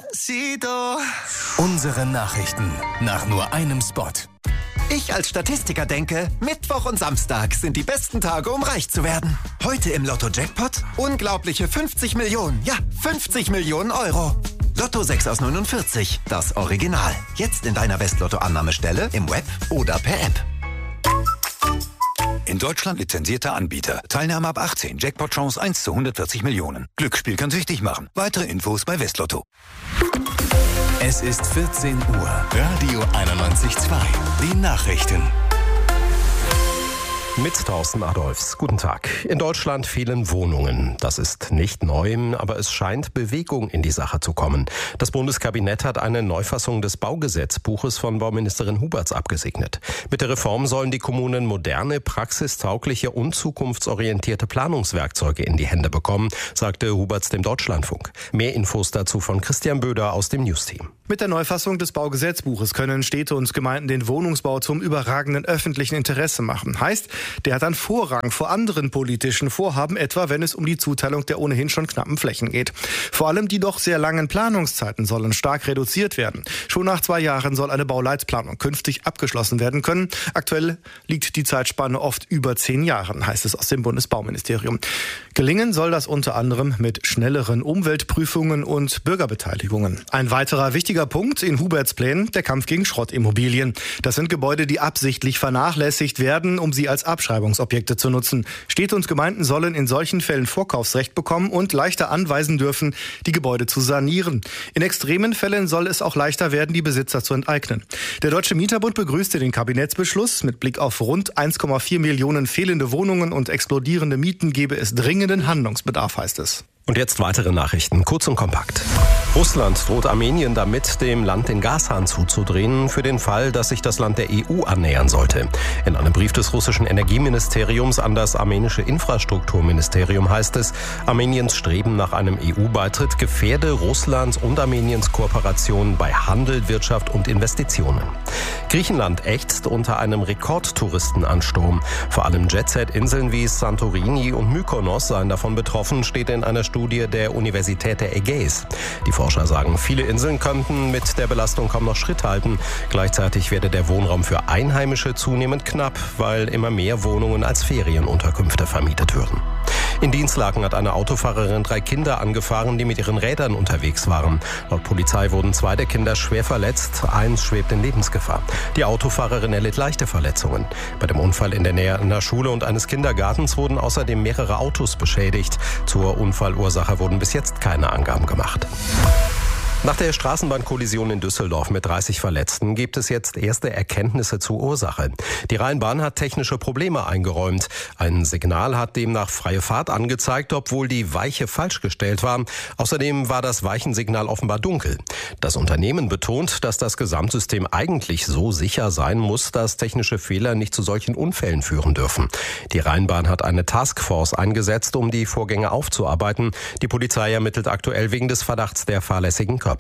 Despacito. Unsere Nachrichten nach nur einem Spot. Ich als Statistiker denke, Mittwoch und Samstag sind die besten Tage, um reich zu werden. Heute im Lotto-Jackpot unglaubliche 50 Millionen. Ja, 50 Millionen Euro. Lotto 6 aus 49, das Original. Jetzt in deiner Westlotto-Annahmestelle, im Web oder per App. In Deutschland lizenzierter Anbieter. Teilnahme ab 18. Jackpot-Chance 1 zu 140 Millionen. Glücksspiel kann süchtig machen. Weitere Infos bei Westlotto. Es ist 14 Uhr. Radio 91.2. Die Nachrichten. Mit Thorsten Adolfs. Guten Tag. In Deutschland fehlen Wohnungen. Das ist nicht neu, aber es scheint Bewegung in die Sache zu kommen. Das Bundeskabinett hat eine Neufassung des Baugesetzbuches von Bauministerin Huberts abgesegnet. Mit der Reform sollen die Kommunen moderne, praxistaugliche und zukunftsorientierte Planungswerkzeuge in die Hände bekommen, sagte Huberts dem Deutschlandfunk. Mehr Infos dazu von Christian Böder aus dem Newsteam. Mit der Neufassung des Baugesetzbuches können Städte und Gemeinden den Wohnungsbau zum überragenden öffentlichen Interesse machen. Heißt, der hat dann Vorrang vor anderen politischen Vorhaben, etwa wenn es um die Zuteilung der ohnehin schon knappen Flächen geht. Vor allem die doch sehr langen Planungszeiten sollen stark reduziert werden. Schon nach 2 Jahren soll eine Bauleitplanung künftig abgeschlossen werden können. Aktuell liegt die Zeitspanne oft über 10 Jahren, heißt es aus dem Bundesbauministerium. Gelingen soll das unter anderem mit schnelleren Umweltprüfungen und Bürgerbeteiligungen. Ein weiterer wichtiger Punkt in Huberts Plänen, der Kampf gegen Schrottimmobilien. Das sind Gebäude, die absichtlich vernachlässigt werden, um sie als Abschreibungsobjekte zu nutzen. Städte und Gemeinden sollen in solchen Fällen Vorkaufsrecht bekommen und leichter anweisen dürfen, die Gebäude zu sanieren. In extremen Fällen soll es auch leichter werden, die Besitzer zu enteignen. Der Deutsche Mieterbund begrüßte den Kabinettsbeschluss. Mit Blick auf rund 1,4 Millionen fehlende Wohnungen und explodierende Mieten gebe es dringenden Handlungsbedarf, heißt es. Und jetzt weitere Nachrichten, kurz und kompakt. Russland droht Armenien damit, dem Land den Gashahn zuzudrehen, für den Fall, dass sich das Land der EU annähern sollte. In einem Brief des russischen Energieministeriums an das armenische Infrastrukturministerium heißt es, Armeniens Streben nach einem EU-Beitritt gefährde Russlands und Armeniens Kooperation bei Handel, Wirtschaft und Investitionen. Griechenland ächzt unter einem Rekordtouristenansturm. Vor allem Jet-Set-Inseln wie Santorini und Mykonos seien davon betroffen, steht in einer Studie der Universität der Ägäis. Die Forscher sagen, viele Inseln könnten mit der Belastung kaum noch Schritt halten. Gleichzeitig werde der Wohnraum für Einheimische zunehmend knapp, weil immer mehr Wohnungen als Ferienunterkünfte vermietet würden. In Dinslaken hat eine Autofahrerin 3 Kinder angefahren, die mit ihren Rädern unterwegs waren. Laut Polizei wurden 2 der Kinder schwer verletzt, 1 schwebt in Lebensgefahr. Die Autofahrerin erlitt leichte Verletzungen. Bei dem Unfall in der Nähe einer Schule und eines Kindergartens wurden außerdem mehrere Autos beschädigt. Zur Unfallursache wurden bis jetzt keine Angaben gemacht. Nach der Straßenbahnkollision in Düsseldorf mit 30 Verletzten gibt es jetzt erste Erkenntnisse zur Ursache. Die Rheinbahn hat technische Probleme eingeräumt. Ein Signal hat demnach freie Fahrt angezeigt, obwohl die Weiche falsch gestellt war. Außerdem war das Weichensignal offenbar dunkel. Das Unternehmen betont, dass das Gesamtsystem eigentlich so sicher sein muss, dass technische Fehler nicht zu solchen Unfällen führen dürfen. Die Rheinbahn hat eine Taskforce eingesetzt, um die Vorgänge aufzuarbeiten. Die Polizei ermittelt aktuell wegen des Verdachts der fahrlässigen Körperverletzung.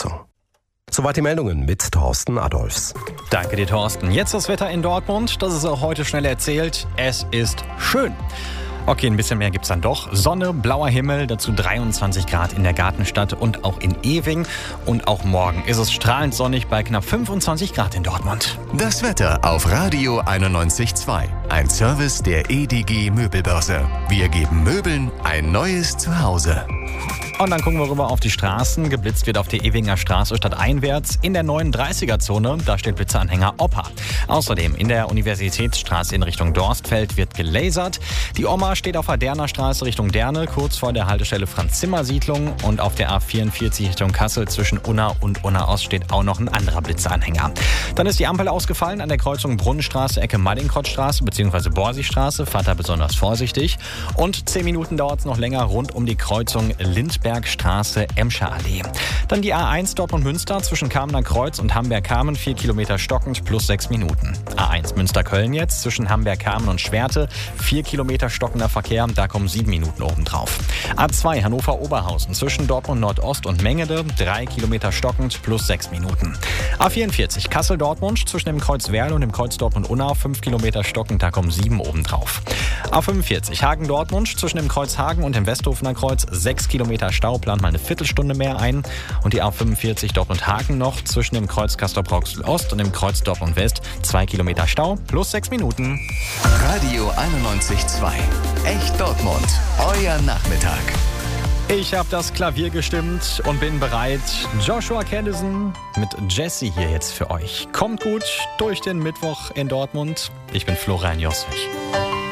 Soweit die Meldungen mit Thorsten Adolfs. Danke dir, Thorsten. Jetzt das Wetter in Dortmund. Das ist auch heute schnell erzählt. Es ist schön. Okay, ein bisschen mehr gibt's dann doch. Sonne, blauer Himmel, dazu 23 Grad in der Gartenstadt und auch in Ewing. Und auch morgen ist es strahlend sonnig bei knapp 25 Grad in Dortmund. Das Wetter auf Radio 91.2. Ein Service der EDG Möbelbörse. Wir geben Möbeln ein neues Zuhause. Und dann gucken wir rüber auf die Straßen. Geblitzt wird auf der Ewinger Straße stadteinwärts. In der 39er-Zone, da steht Blitzeanhänger Opa. Außerdem in der Universitätsstraße in Richtung Dorstfeld wird gelasert. Die Oma steht auf der Derner Straße Richtung Derne, kurz vor der Haltestelle Franz-Zimmer-Siedlung. Und auf der A44 Richtung Kassel zwischen Unna und Unna-Ost steht auch noch ein anderer Blitzeanhänger. Dann ist die Ampel ausgefallen an der Kreuzung Brunnenstraße, Ecke Mallingkottstraße bzw. Borsigstraße. Fahrt da besonders vorsichtig. Und 10 Minuten dauert es noch länger rund um die Kreuzung Lindbergstraße, Emscher Allee. Dann die A1 Dortmund-Münster zwischen Kamener Kreuz und Hamberg-Kamen, 4 Kilometer stockend plus 6 Minuten. A1 Münster-Köln jetzt zwischen Hamberg-Kamen und Schwerte, 4 Kilometer stockender Verkehr, da kommen 7 Minuten obendrauf. A2 Hannover-Oberhausen zwischen Dortmund Nordost und Mengede, 3 Kilometer stockend plus 6 Minuten. A44 Kassel-Dortmund zwischen dem Kreuz Werl und dem Kreuz Dortmund-Unna, 5 Kilometer stockend, da kommen 7 obendrauf. A45 Hagen-Dortmund zwischen dem Kreuz Hagen und dem Westhofener Kreuz, 6 Kilometer Stau, plant mal eine Viertelstunde mehr ein. Und die A45 Dortmund-Hagen noch zwischen dem Kreuz Castrop-Rauxel Ost und dem Kreuz Dortmund West. 2 Kilometer Stau plus 6 Minuten. Radio 91.2. Echt Dortmund. Euer Nachmittag. Ich habe das Klavier gestimmt und bin bereit. Joshua Kendison mit Jesse hier jetzt für euch. Kommt gut durch den Mittwoch in Dortmund. Ich bin Florian Joswig.